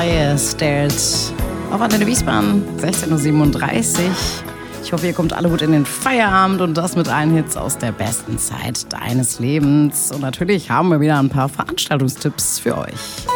Dire Straits auf Antenne Wiesbaden, 16:37 Uhr. Ich hoffe, ihr kommt alle gut in den Feierabend und das mit allen Hits aus der besten Zeit deines Lebens. Und natürlich haben wir wieder ein paar Veranstaltungstipps für euch.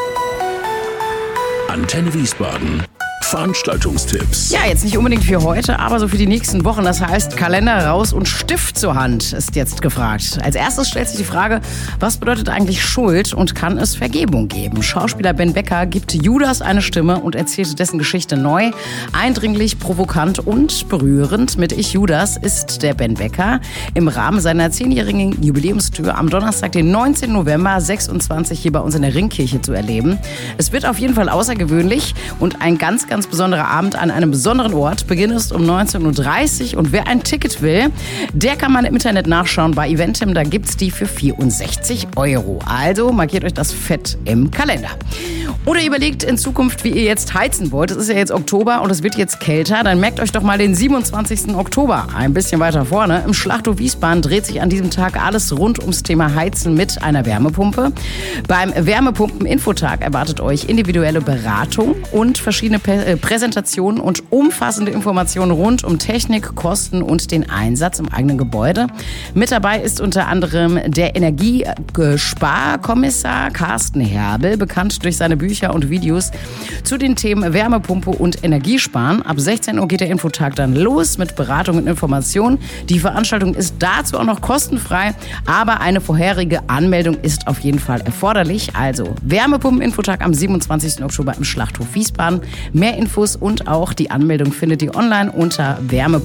Antenne Wiesbaden. Veranstaltungstipps. Ja, jetzt nicht unbedingt für heute, aber so für die nächsten Wochen. Das heißt, Kalender raus und Stift zur Hand ist jetzt gefragt. Als erstes stellt sich die Frage, was bedeutet eigentlich Schuld und kann es Vergebung geben? Schauspieler Ben Becker gibt Judas eine Stimme und erzählt dessen Geschichte neu. Eindringlich, provokant und berührend mit Ich Judas ist der Ben Becker im Rahmen seiner 10-jährigen Jubiläumstour am Donnerstag, den 19. November 26 hier bei uns in der Ringkirche zu erleben. Es wird auf jeden Fall außergewöhnlich und ein ganz besonderer Abend an einem besonderen Ort. Beginn ist um 19:30 Uhr und wer ein Ticket will, der kann man im Internet nachschauen bei Eventim. Da gibt's die für 64 €. Also markiert euch das fett im Kalender. Oder überlegt in Zukunft, wie ihr jetzt heizen wollt. Es ist ja jetzt Oktober und es wird jetzt kälter. Dann merkt euch doch mal den 27. Oktober. Ein bisschen weiter vorne. Im Schlachthof Wiesbaden dreht sich an diesem Tag alles rund ums Thema Heizen mit einer Wärmepumpe. Beim Wärmepumpen-Infotag erwartet euch individuelle Beratung und verschiedene Präsentationen und umfassende Informationen rund um Technik, Kosten und den Einsatz im eigenen Gebäude. Mit dabei ist unter anderem der Energiesparkommissar Carsten Herbel, bekannt durch seine Bücher und Videos zu den Themen Wärmepumpe und Energiesparen. Ab 16 Uhr geht der Infotag dann los mit Beratung und Informationen. Die Veranstaltung ist dazu auch noch kostenfrei, aber eine vorherige Anmeldung ist auf jeden Fall erforderlich. Also Wärmepumpen-Infotag am 27. Oktober im Schlachthof Wiesbaden. Mehr Infos und auch die Anmeldung findet ihr online unter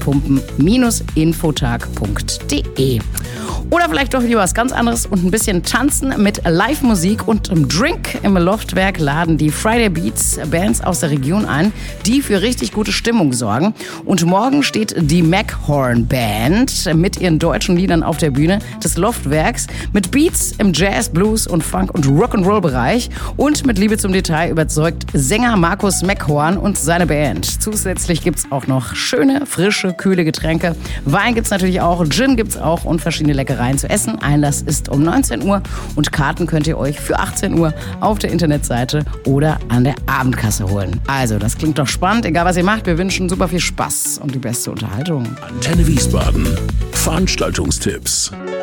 wärmepumpen-infotag.de. Oder vielleicht doch lieber was ganz anderes und ein bisschen tanzen mit Live-Musik und einem Drink. Im Loftwerk laden die Friday Beats Bands aus der Region ein, die für richtig gute Stimmung sorgen. Und morgen steht die Maghorn Band mit ihren deutschen Liedern auf der Bühne des Loftwerks mit Beats im Jazz, Blues und Funk- und Rock'n'Roll-Bereich und mit Liebe zum Detail überzeugt Sänger Markus Maghorn und seine Band. Zusätzlich gibt's auch noch schöne, frische, kühle Getränke. Wein gibt's natürlich auch, Gin gibt's auch und verschiedene Leckereien zu essen. Einlass ist um 19 Uhr und Karten könnt ihr euch für 18 Uhr auf der Internetseite oder an der Abendkasse holen. Also, das klingt doch spannend. Egal, was ihr macht, wir wünschen super viel Spaß und die beste Unterhaltung. Antenne Wiesbaden. Veranstaltungstipps.